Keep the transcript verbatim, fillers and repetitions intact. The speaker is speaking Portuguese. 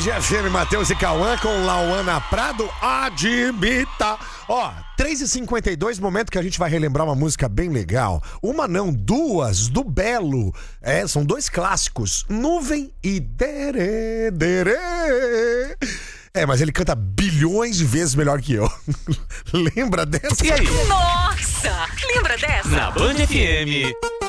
F M, Matheus e Cauã com Lauana Prado, admita. Ó, três e cinquenta e dois, momento que a gente vai relembrar uma música bem legal. Uma não, duas, do Belo. É, são dois clássicos, Nuvem e Dere, Dere. É, mas ele canta bilhões de vezes melhor que eu. Lembra dessa? E aí? Nossa, lembra dessa? Na Band F M.